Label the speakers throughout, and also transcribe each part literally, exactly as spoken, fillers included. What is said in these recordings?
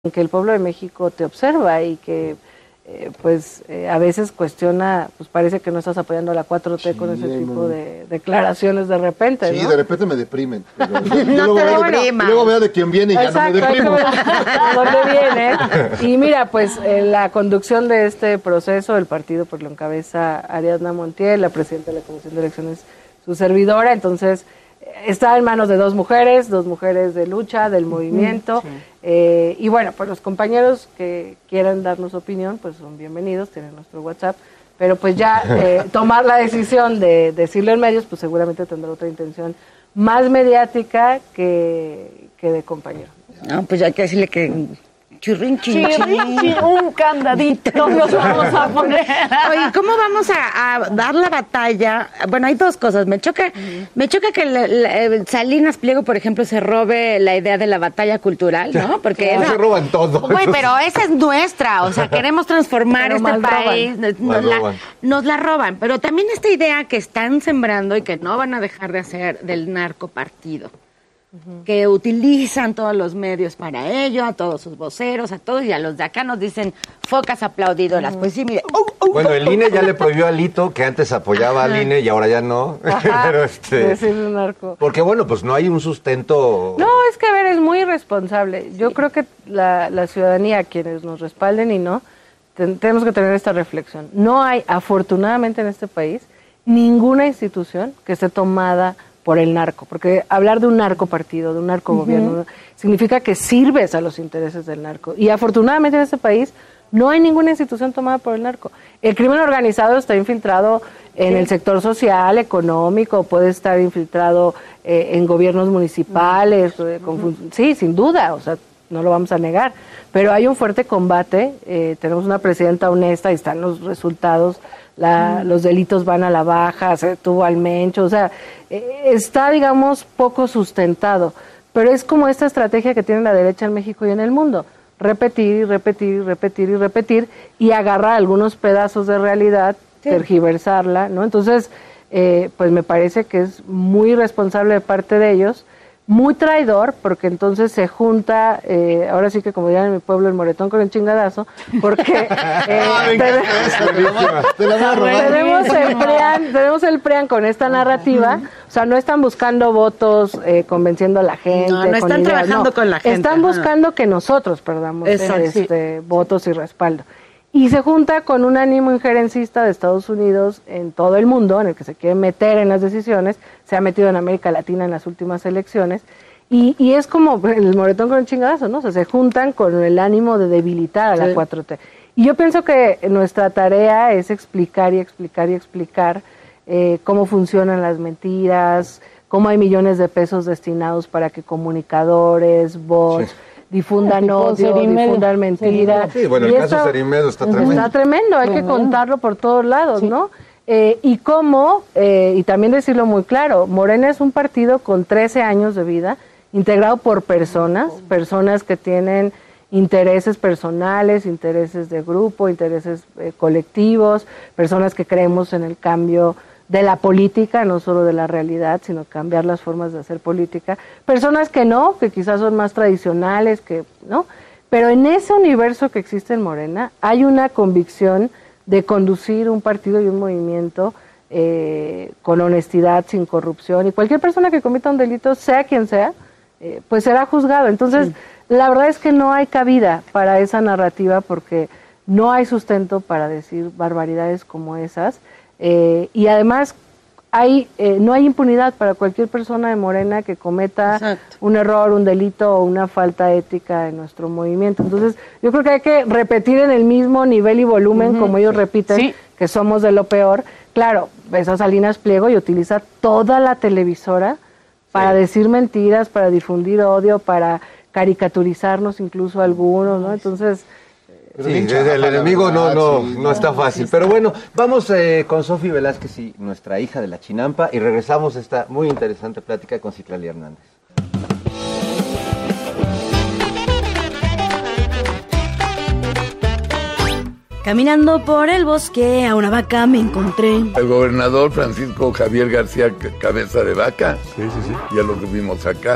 Speaker 1: que el pueblo de México te observa y que eh, pues eh, a veces cuestiona, pues parece que no estás apoyando a la cuatro T sí, con ese tipo no. de declaraciones de repente,
Speaker 2: Sí,
Speaker 1: ¿no?
Speaker 2: de repente me deprimen. Pero,
Speaker 1: no
Speaker 2: luego,
Speaker 1: te
Speaker 2: veo,
Speaker 1: deprimas.
Speaker 2: luego veo de quién viene y Exacto, ya no me deprimo.
Speaker 1: ¿Dónde viene? Y mira, pues eh, la conducción de este proceso, el partido pues lo encabeza Ariadna Montiel, la presidenta de la Comisión de Elecciones, su servidora, entonces está en manos de dos mujeres, dos mujeres de lucha, del movimiento, sí. eh, y bueno, pues los compañeros que quieran darnos opinión, pues son bienvenidos, tienen nuestro WhatsApp, pero pues ya eh, tomar la decisión de decirlo en medios, pues seguramente tendrá otra intención más mediática que, que de compañero.
Speaker 3: No, pues ya hay que decirle que chirrin, chin,
Speaker 4: chirrin, chin, un candadito nos vamos a poner.
Speaker 3: Oye, ¿cómo vamos a, a dar la batalla? Bueno, hay dos cosas. Me choca, uh-huh. me choca que la, la, Salinas Pliego, por ejemplo, se robe la idea de la batalla cultural, ¿no? Porque
Speaker 2: no,
Speaker 3: esa,
Speaker 2: se roban todo.
Speaker 3: Güey, pero esa es nuestra. O sea, queremos transformar pero este país. Nos, nos, la, nos la roban. Pero también esta idea que están sembrando y que no van a dejar de hacer del narcopartido. Uh-huh. Que utilizan todos los medios para ello, a todos sus voceros, a todos, y a los de acá nos dicen focas aplaudidoras. Uh-huh. Pues sí, mire. Uh, uh,
Speaker 5: bueno, el I N E ya le prohibió a Lito, que antes apoyaba al I N E y ahora ya no. Pero este,
Speaker 1: es un narco.
Speaker 5: Porque bueno, pues no hay un sustento.
Speaker 1: No, es que a ver, es muy irresponsable. Sí. Yo creo que la, la ciudadanía, quienes nos respalden y no, ten, tenemos que tener esta reflexión. No hay, afortunadamente en este país, ninguna institución que esté tomada por el narco, porque hablar de un narco partido, de un narco gobierno, uh-huh. significa que sirves a los intereses del narco. Y afortunadamente en este país no hay ninguna institución tomada por el narco. El crimen organizado está infiltrado en sí. el sector social, económico, puede estar infiltrado eh, en gobiernos municipales, uh-huh. eh, con, sí, sin duda, o sea, no lo vamos a negar. Pero hay un fuerte combate, eh, tenemos una presidenta honesta y están los resultados. La, los delitos van a la baja, se tuvo al Mencho, o sea, eh, está, digamos, poco sustentado, pero es como esta estrategia que tiene la derecha en México y en el mundo, repetir y repetir y repetir y repetir y agarrar algunos pedazos de realidad, sí. tergiversarla, ¿no? Entonces, eh, pues me parece que es muy irresponsable de parte de ellos, muy traidor, porque entonces se junta, eh, ahora sí que como dirían en mi pueblo, el moretón con el chingadazo, porque eh, tenemos el PRIAN, tenemos el PRIAN con esta narrativa, uh-huh. o sea, no están buscando votos eh, convenciendo a la gente.
Speaker 3: No, no están
Speaker 1: con ideas,
Speaker 3: trabajando
Speaker 1: no,
Speaker 3: con la gente.
Speaker 1: Están buscando uh-huh. que nosotros perdamos Eso, este, sí. votos y respaldo. Y se junta con un ánimo injerencista de Estados Unidos en todo el mundo, en el que se quiere meter en las decisiones, se ha metido en América Latina en las últimas elecciones, y, y es como el moretón con el chingadazo, ¿no? O sea, se juntan con el ánimo de debilitar a la sí. cuatro T. Y yo pienso que nuestra tarea es explicar y explicar y explicar eh, cómo funcionan las mentiras, cómo hay millones de pesos destinados para que comunicadores, bots... Sí. difundan odio, difundan mentiras.
Speaker 5: Sí, bueno, el caso Cerimedo está tremendo.
Speaker 1: Está tremendo, hay tremendo. que contarlo por todos lados, sí. ¿no? Eh, y cómo, eh, y también decirlo muy claro, Morena es un partido con trece años de vida, integrado por personas, personas que tienen intereses personales, intereses de grupo, intereses eh, colectivos, personas que creemos en el cambio de la política, no solo de la realidad, sino cambiar las formas de hacer política. Personas que no, que quizás son más tradicionales, que no, pero en ese universo que existe en Morena hay una convicción de conducir un partido y un movimiento eh, con honestidad, sin corrupción, y cualquier persona que cometa un delito, sea quien sea, eh, pues será juzgado. Entonces, sí. la verdad es que no hay cabida para esa narrativa porque no hay sustento para decir barbaridades como esas. Eh, y además hay eh, no hay impunidad para cualquier persona de Morena que cometa Exacto. un error, un delito o una falta ética en nuestro movimiento. Entonces yo creo que hay que repetir en el mismo nivel y volumen, uh-huh. como ellos repiten, sí. que somos de lo peor. Claro, ves a Salinas Pliego y utiliza toda la televisora para sí. decir mentiras, para difundir odio, para caricaturizarnos incluso algunos, ¿no? Entonces...
Speaker 5: Sí, el enemigo no, no, no está fácil. Pero bueno, vamos eh, con Sofi Velázquez y nuestra hija de la Chinampa y regresamos a esta muy interesante plática con Citlali Hernández.
Speaker 6: Caminando por el bosque a una vaca me encontré.
Speaker 7: El gobernador Francisco Javier García Cabeza de Vaca.
Speaker 8: Sí, sí, sí.
Speaker 7: Ya lo tuvimos acá.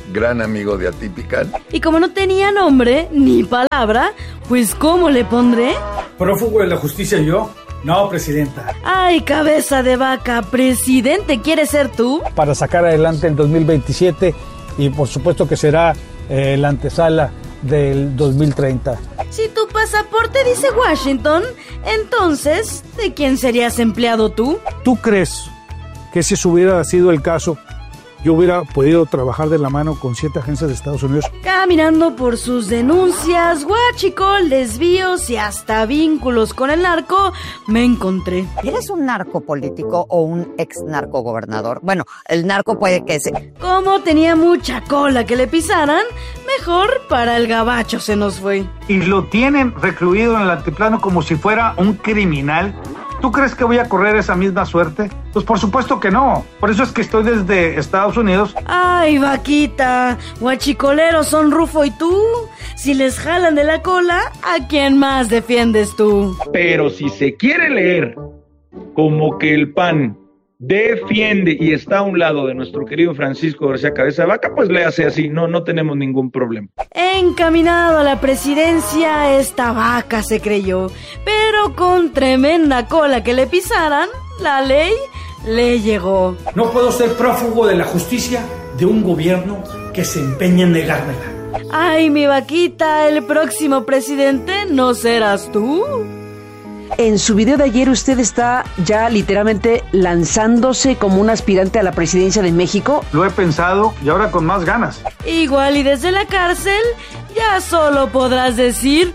Speaker 7: gran amigo de Atypical.
Speaker 6: Y como no tenía nombre ni palabra, pues ¿cómo le pondré?
Speaker 8: ¿Prófugo de la justicia yo? No, presidenta.
Speaker 6: Ay, cabeza de vaca, ¿presidente quieres ser tú?
Speaker 8: Para sacar adelante el dos mil veintisiete y por supuesto que será eh, la antesala del dos mil treinta.
Speaker 6: Si tu pasaporte dice Washington, entonces, ¿de quién serías empleado tú?
Speaker 8: ¿Tú crees que si eso hubiera sido el caso, yo hubiera podido trabajar de la mano con siete agencias de Estados Unidos?
Speaker 6: Caminando por sus denuncias, huachicol, desvíos y hasta vínculos con el narco, me encontré.
Speaker 9: ¿Eres un narco político o un ex narco gobernador? Bueno, el narco puede que se...
Speaker 6: Como tenía mucha cola que le pisaran, mejor para el gabacho se nos fue.
Speaker 8: Y lo tienen recluido en el altiplano como si fuera un criminal. ¿Tú crees que voy a correr esa misma suerte? Pues por supuesto que no. Por eso es que estoy desde Estados Unidos.
Speaker 6: Ay, vaquita, guachicoleros son Rufo y tú. Si les jalan de la cola, ¿a quién más defiendes tú?
Speaker 10: Pero si se quiere leer como que el P A N defiende y está a un lado de nuestro querido Francisco García Cabeza de Vaca, pues léase así, no, no tenemos ningún problema.
Speaker 6: Encaminado a la presidencia, esta vaca se creyó, pero con tremenda cola que le pisaran, la ley le llegó.
Speaker 8: No puedo ser prófugo de la justicia de un gobierno que se empeña en negármela.
Speaker 6: Ay, mi vaquita, el próximo presidente no serás tú.
Speaker 11: En su video de ayer usted está ya literalmente lanzándose como un aspirante a la presidencia de México.
Speaker 8: Lo he pensado y ahora con más ganas.
Speaker 6: Igual y desde la cárcel ya solo podrás decir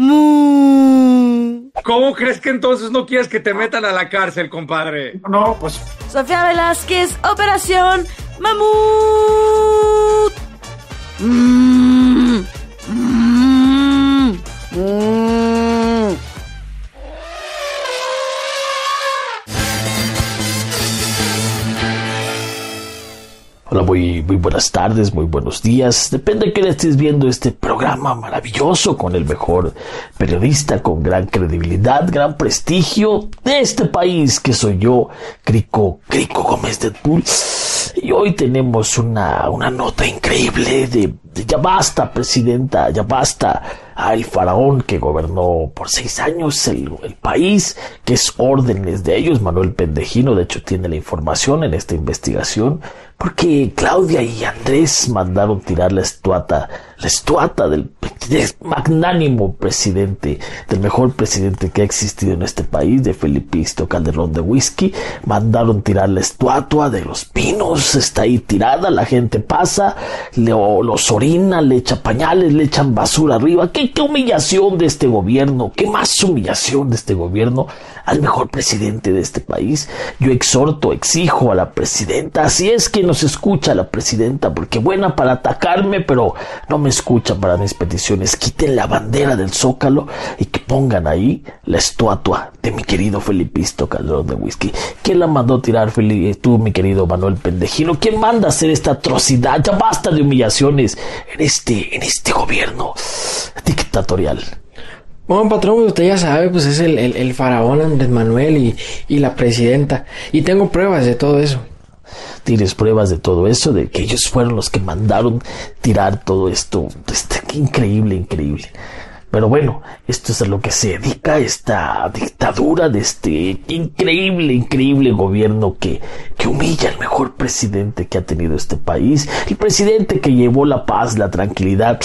Speaker 6: mu.
Speaker 12: ¿Cómo crees que entonces no quieres que te metan a la cárcel, compadre?
Speaker 8: No, pues...
Speaker 6: Sofía Velázquez, Operación Mamut.
Speaker 11: Mm. Mm. Mm.
Speaker 13: Hola, muy, muy buenas tardes, muy buenos días. Depende de que estés viendo este programa maravilloso con el mejor periodista, con gran credibilidad, gran prestigio de este país, que soy yo, Crico, Crico Gómez Deadpool. Y hoy tenemos una, una nota increíble de, de ya basta, presidenta, ya basta. Al faraón que gobernó por seis años el, el país, que es órdenes de ellos. Manuel Pendejino, de hecho, tiene la información en esta investigación, porque Claudia y Andrés mandaron tirar la estuata, la estuata del, del magnánimo presidente, del mejor presidente que ha existido en este país, de Felipito Calderón de Whisky. Mandaron tirar la estatua de Los Pinos, está ahí tirada, la gente pasa, le, los orina, le echa pañales, le echan basura arriba. ¿Qué, qué humillación de este gobierno? ¿Qué más humillación de este gobierno al mejor presidente de este país? Yo exhorto, exijo a la presidenta, si es que nos escucha la presidenta, porque buena para atacarme, pero no me escucha para mis peticiones. Quiten la bandera del Zócalo y que pongan ahí la estatua de mi querido Felipito Calderón de Whisky. ¿Quién la mandó tirar, Felipe? Tú, mi querido Manuel Pendejino. ¿Quién manda a hacer esta atrocidad? Ya basta de humillaciones en este, en este gobierno dictatorial.
Speaker 14: Bueno, patrón, usted ya sabe, pues es el, el, el faraón Andrés Manuel y, y la presidenta. Y tengo pruebas de todo eso.
Speaker 13: Tienes pruebas de todo eso, de que ellos fueron los que mandaron tirar todo esto. Este, increíble, increíble. Pero bueno, esto es a lo que se dedica esta dictadura de este increíble, increíble gobierno que, que humilla al mejor presidente que ha tenido este país. El presidente que llevó la paz, la tranquilidad,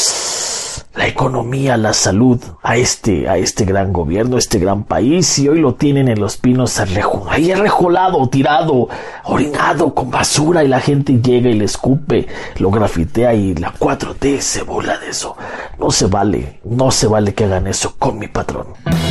Speaker 13: la economía, la salud a este, a este gran gobierno, a este gran país, y hoy lo tienen en Los Pinos arrejo, ahí arrejolado, tirado, orinado con basura, y la gente llega y le escupe, lo grafitea, y la cuatro T se burla de eso. No se vale, no se vale que hagan eso con mi patrón.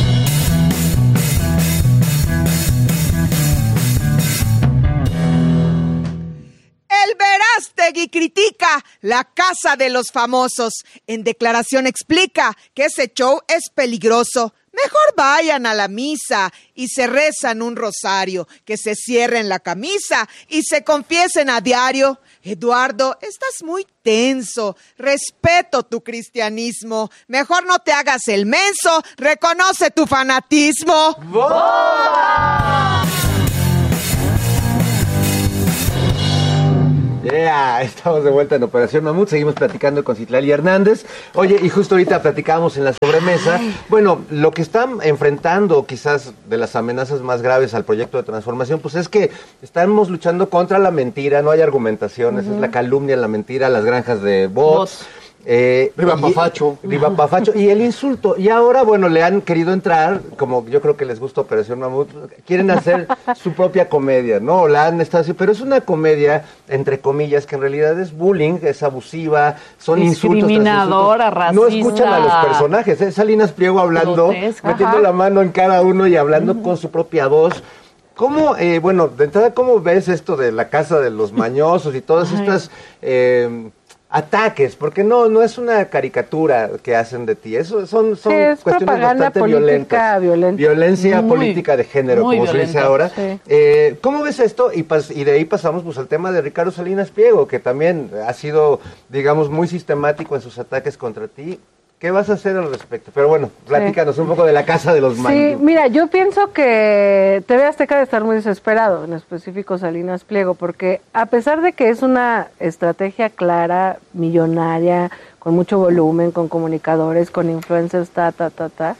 Speaker 15: El Verástegui critica la casa de los famosos. En declaración explica que ese show es peligroso. Mejor vayan a la misa y se rezan un rosario, que se cierren la camisa y se confiesen a diario. Eduardo, estás muy tenso. Respeto tu cristianismo. Mejor no te hagas el menso. Reconoce tu fanatismo. ¡Boa!
Speaker 5: Yeah, estamos de vuelta en Operación Mamut, seguimos platicando con Citlali Hernández. Oye, y justo ahorita platicábamos en la sobremesa, bueno, lo que están enfrentando quizás de las amenazas más graves al proyecto de transformación, pues es que estamos luchando contra la mentira, no hay argumentaciones, uh-huh. es la calumnia, la mentira, las granjas de bots. bots. Eh,
Speaker 2: Riva Pafacho.
Speaker 5: Riva Pafacho. Y el insulto. Y ahora, bueno, le han querido entrar, como yo creo que les gusta Operación Mamut, quieren hacer su propia comedia, ¿no? La han estado haciendo, pero es una comedia, entre comillas, que en realidad es bullying, es abusiva, son insultos.
Speaker 4: Discriminadora, racista.
Speaker 5: No escuchan a los personajes, ¿eh? Salinas Pliego hablando, grotesca, metiendo ajá. la mano en cada uno y hablando uh-huh. con su propia voz. ¿Cómo, eh, bueno, de entrada, cómo ves esto de la casa de los mañosos y todas Ay. estas... Eh, ataques, porque no no es una caricatura que hacen de ti, eso son, son sí, es cuestiones bastante violentas.
Speaker 1: Violenta.
Speaker 5: Violencia muy, política de género, como violenta, se dice ahora. Sí. Eh, ¿Cómo ves esto? Y, pas, y de ahí pasamos pues al tema de Ricardo Salinas Pliego, que también ha sido, digamos, muy sistemático en sus ataques contra ti. ¿Qué vas a hacer al respecto? Pero bueno, platícanos sí. un poco de la casa de los Maños.
Speaker 1: Sí, mira, yo pienso que T V Azteca debe estar muy desesperado, en específico Salinas Pliego, porque a pesar de que es una estrategia clara, millonaria, con mucho volumen, con comunicadores, con influencers, ta, ta, ta, ta,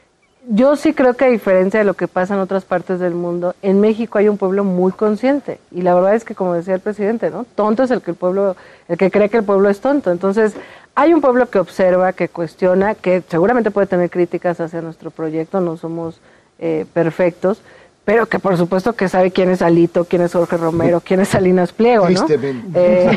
Speaker 1: yo sí creo que a diferencia de lo que pasa en otras partes del mundo, en México hay un pueblo muy consciente. Y la verdad es que, como decía el presidente, ¿no? Tonto es el que el pueblo, el que cree que el pueblo es tonto. Entonces, hay un pueblo que observa, que cuestiona, que seguramente puede tener críticas hacia nuestro proyecto, no somos eh, perfectos, pero que por supuesto que sabe quién es Alito, quién es Jorge Romero, quién es Salinas Pliego, ¿no? Eh,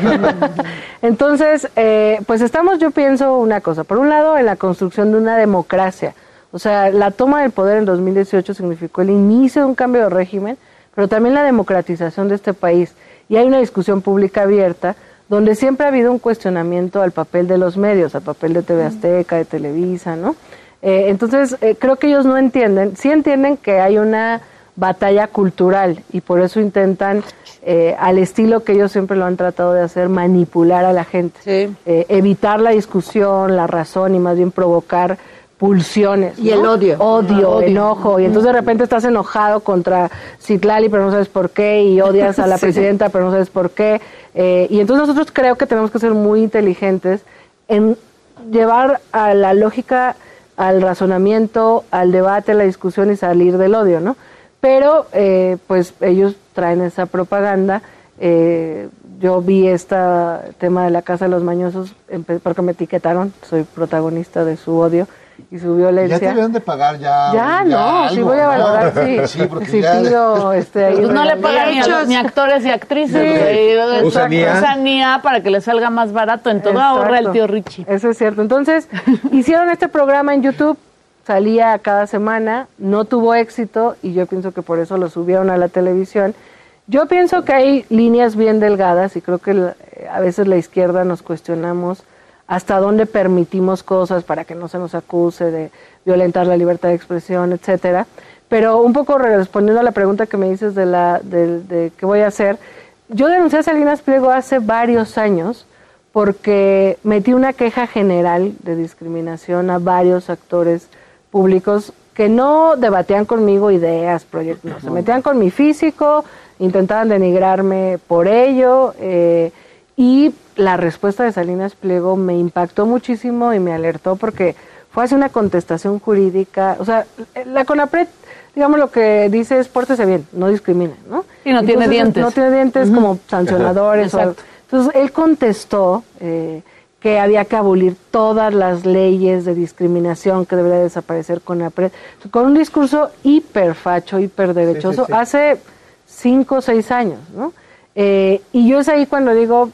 Speaker 1: entonces, eh, pues estamos, yo pienso una cosa, por un lado, en la construcción de una democracia. O sea, la toma del poder en dos mil dieciocho significó el inicio de un cambio de régimen, pero también la democratización de este país. Y hay una discusión pública abierta donde siempre ha habido un cuestionamiento al papel de los medios, al papel de T V Azteca, de Televisa, ¿no? Eh, entonces, eh, creo que ellos no entienden, sí entienden que hay una batalla cultural y por eso intentan, eh, al estilo que ellos siempre lo han tratado de hacer, manipular a la gente, sí. eh, evitar la discusión, la razón y más bien provocar pulsiones,
Speaker 4: y
Speaker 1: ¿no?
Speaker 4: el odio.
Speaker 1: Odio, odio, enojo, y entonces de repente estás enojado contra Citlali, pero no sabes por qué, y odias a la sí. presidenta, pero no sabes por qué, eh, y entonces nosotros creo que tenemos que ser muy inteligentes en llevar a la lógica, al razonamiento, al debate, a la discusión y salir del odio, ¿no? Pero, eh, pues, ellos traen esa propaganda. Eh, yo vi este tema de la Casa de los Mañosos porque me etiquetaron, soy protagonista de su odio y su violencia.
Speaker 2: Ya te deben de pagar ya.
Speaker 1: Ya, ya no, algo, sí voy a valorar, ¿no? sí. Sí, porque sí ya... pido, este, ahí
Speaker 4: pues no le pagan ni, a, ni actores y actrices. Sí, usanía para que le salga más barato. En todo exacto. ahorra el tío Richie.
Speaker 1: Eso es cierto. Entonces, hicieron este programa en YouTube, salía cada semana, no tuvo éxito y yo pienso que por eso lo subieron a la televisión. Yo pienso que hay líneas bien delgadas y creo que la, a veces la izquierda nos cuestionamos hasta dónde permitimos cosas para que no se nos acuse de violentar la libertad de expresión, etcétera. Pero un poco respondiendo a la pregunta que me dices de la de, de qué voy a hacer, yo denuncié a Salinas Pliego hace varios años porque metí una queja general de discriminación a varios actores públicos que no debatían conmigo ideas, proyectos, no, se metían con mi físico, intentaban denigrarme por ello, eh, y la respuesta de Salinas Pliego me impactó muchísimo y me alertó porque fue hacia una contestación jurídica, o sea, la CONAPRED, digamos, lo que dice es pórtese bien, no discrimine, ¿no?
Speaker 4: Y no entonces, tiene dientes.
Speaker 1: No tiene dientes uh-huh. como sancionadores. O, entonces, él contestó eh, que había que abolir todas las leyes de discriminación, que debería desaparecer CONAPRED, con un discurso hiperfacho, hiperderechoso, sí, sí, sí. hace cinco o seis años, ¿no? Eh, y yo es ahí cuando digo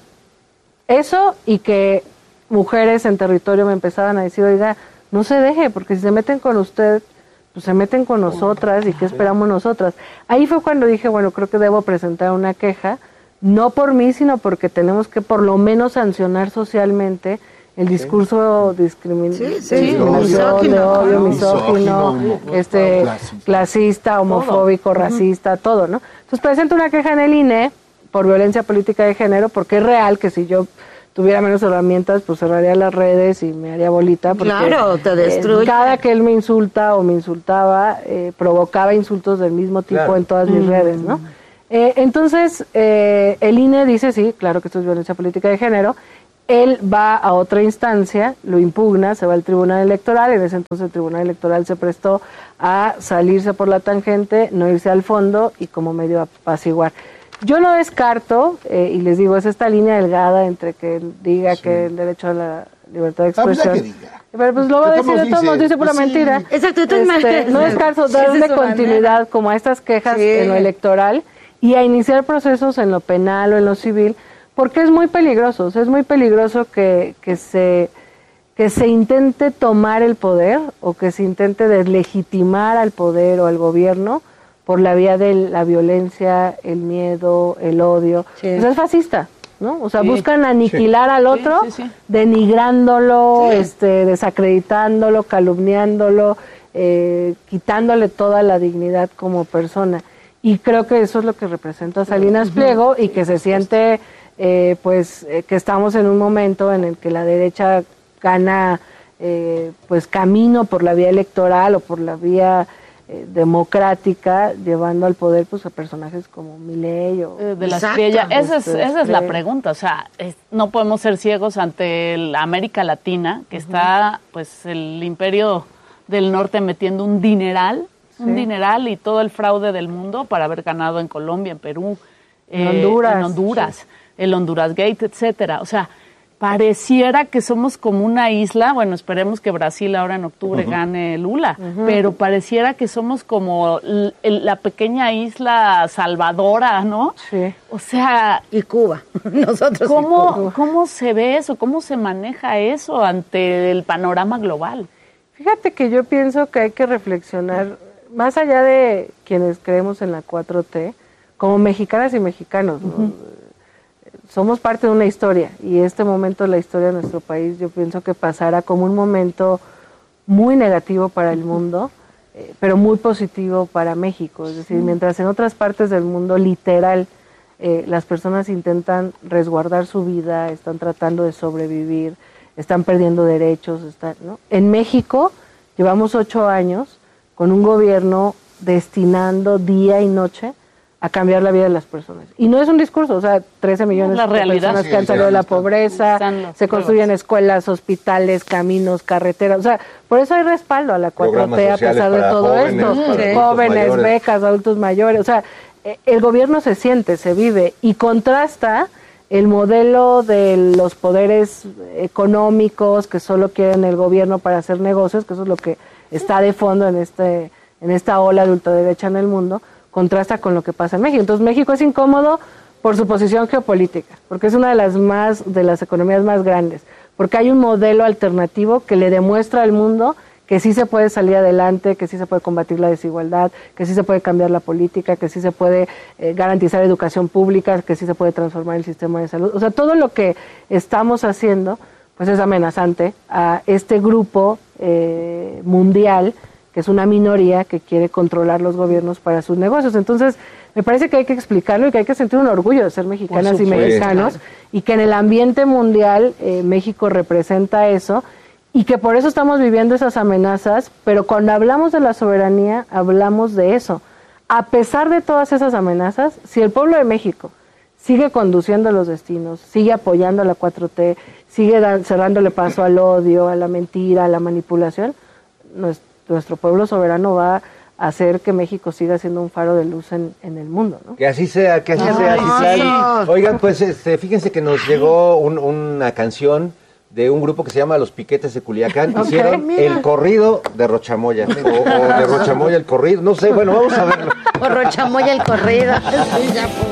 Speaker 1: eso y que mujeres en territorio me empezaban a decir, oiga, no se deje, porque si se meten con usted, pues se meten con nosotras y qué esperamos nosotras. Ahí fue cuando dije, bueno, creo que debo presentar una queja, no por mí, sino porque tenemos que por lo menos sancionar socialmente el discurso sí. discrimin sí, sí, discriminación, sí, de odio, misógino, misógino este, clasista, clasista homofóbico, todo. racista, uh-huh. todo, ¿no? Entonces presento una queja en el I N E por violencia política de género, porque es real que si yo tuviera menos herramientas, pues cerraría las redes y me haría bolita. Porque,
Speaker 4: claro, te destruye.
Speaker 1: Eh, cada que él me insulta o me insultaba, eh, provocaba insultos del mismo tipo claro. en todas mis mm. redes, ¿no? Eh, entonces, eh, el I N E dice, sí, claro que esto es violencia política de género. Él va a otra instancia, lo impugna, se va al Tribunal Electoral. En ese entonces el Tribunal Electoral se prestó a salirse por la tangente, no irse al fondo y como medio apaciguar. Yo no descarto, eh, y les digo, es esta línea delgada entre que él diga sí. que el derecho a la libertad de expresión...
Speaker 2: que diga.
Speaker 1: Pero pues lo va a decir de todos modos, dice pura sí. mentira.
Speaker 3: Exacto,
Speaker 1: este, no descarto darle continuidad manera. como a estas quejas sí. en lo electoral y a iniciar procesos en lo penal o en lo civil, porque es muy peligroso, o sea, es muy peligroso que, que, se, que se intente tomar el poder o que se intente deslegitimar al poder o al gobierno por la vía de la violencia, el miedo, el odio. Sí. O sea, es fascista, ¿no? O sea, sí. buscan aniquilar sí. al otro, sí, sí, sí. denigrándolo, sí. este, desacreditándolo, calumniándolo, eh, quitándole toda la dignidad como persona. Y creo que eso es lo que representa Salinas Pliego y que se siente... Eh, pues eh, que estamos en un momento en el que la derecha gana eh, pues camino por la vía electoral o por la vía eh, democrática, llevando al poder pues a personajes como Milei o
Speaker 4: eh, de las Priella. Esa es, esa es la pregunta, o sea, es, no podemos ser ciegos ante la América Latina, que uh-huh. está pues el imperio del norte metiendo un dineral, sí. un dineral y todo el fraude del mundo para haber ganado en Colombia, en Perú,
Speaker 1: en eh, Honduras.
Speaker 4: En Honduras. Sí. El Honduras Gate, etcétera. O sea, pareciera que somos como una isla, bueno, esperemos que Brasil ahora en octubre uh-huh. gane Lula, uh-huh. pero pareciera que somos como l- la pequeña isla salvadora, ¿no?
Speaker 1: Sí.
Speaker 4: O sea...
Speaker 3: Y Cuba, nosotros
Speaker 4: ¿cómo,
Speaker 3: y Cuba.
Speaker 4: ¿Cómo se ve eso? ¿Cómo se maneja eso ante el panorama global?
Speaker 1: Fíjate que yo pienso que hay que reflexionar, más allá de quienes creemos en la cuatro T, como mexicanas y mexicanos, ¿no? Uh-huh. Somos parte de una historia y este momento de la historia de nuestro país yo pienso que pasará como un momento muy negativo para el mundo, eh, pero muy positivo para México. Es decir, mientras en otras partes del mundo literal eh, las personas intentan resguardar su vida, están tratando de sobrevivir, están perdiendo derechos, están, ¿no? En México llevamos ocho años con un gobierno destinando día y noche a cambiar la vida de las personas. Y no es un discurso, o sea, trece millones
Speaker 4: la
Speaker 1: de
Speaker 4: realidad,
Speaker 1: personas
Speaker 4: sí,
Speaker 1: que han salido de la pobreza, se construyen
Speaker 4: pruebas.
Speaker 1: escuelas, hospitales, caminos, carreteras, o sea, por eso hay respaldo a la cuatro T a pesar de todo
Speaker 5: jóvenes,
Speaker 1: esto.
Speaker 5: sí.
Speaker 1: Jóvenes, becas, adultos mayores, o sea, el gobierno se siente, se vive y contrasta el modelo de los poderes económicos que solo quieren el gobierno para hacer negocios, que eso es lo que está de fondo en este en esta ola de ultraderecha en el mundo, contrasta con lo que pasa en México. Entonces México es incómodo por su posición geopolítica, porque es una de las más de las economías más grandes, porque hay un modelo alternativo que le demuestra al mundo que sí se puede salir adelante, que sí se puede combatir la desigualdad, que sí se puede cambiar la política, que sí se puede eh, garantizar educación pública, que sí se puede transformar el sistema de salud. O sea, todo lo que estamos haciendo pues es amenazante a este grupo eh, mundial, que es una minoría que quiere controlar los gobiernos para sus negocios. Entonces, me parece que hay que explicarlo y que hay que sentir un orgullo de ser mexicanas y mexicanos, y que en el ambiente mundial eh, México representa eso, y que por eso estamos viviendo esas amenazas, pero cuando hablamos de la soberanía, hablamos de eso. A pesar de todas esas amenazas, si el pueblo de México sigue conduciendo los destinos, sigue apoyando a la cuatro T, sigue da- cerrándole paso al odio, a la mentira, a la manipulación, nuestro nuestro pueblo soberano va a hacer que México siga siendo un faro de luz en, en el mundo, ¿no?
Speaker 5: Que así sea, que así Ay, sea, Citlali. Sí. Oigan, pues este, fíjense que nos llegó un, una canción de un grupo que se llama Los Piquetes de Culiacán. Okay, hicieron mira. el corrido de Rochamoya, o, o de Rochamoya el corrido, no sé, bueno, vamos a verlo.
Speaker 3: O Rochamoya el corrido.